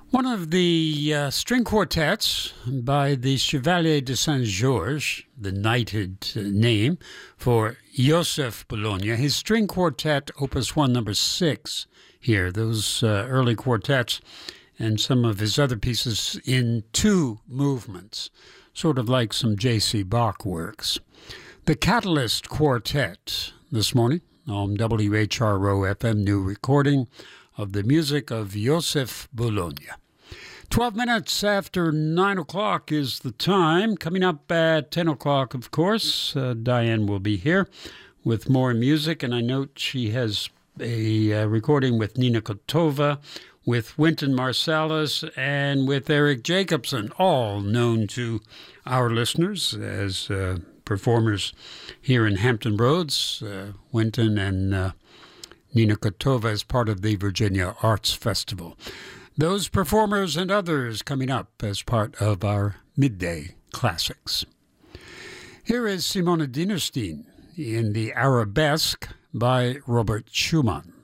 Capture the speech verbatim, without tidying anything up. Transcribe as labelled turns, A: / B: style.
A: One of the uh, string quartets by the Chevalier de Saint-Georges, the knighted uh, name for Joseph Bologna, his string quartet, Opus one, number six here, those uh, early quartets, and some of his other pieces in two movements, sort of like some J C. Bach works. The Catalyst Quartet this morning on W H R O F M, new recording of the music of Joseph Bologna. Twelve minutes after nine o'clock is the time. Coming up at ten o'clock, of course, uh, Diane will be here with more music, and I note she has a uh, recording with Nina Kotova, with Wynton Marsalis, and with Eric Jacobson, all known to our listeners as uh, performers here in Hampton Roads. Uh, Wynton and uh, Nina Kotova as part of the Virginia Arts Festival. Those performers and others coming up as part of our Midday Classics. Here is Simone Dinnerstein in the Arabesque by Robert Schumann.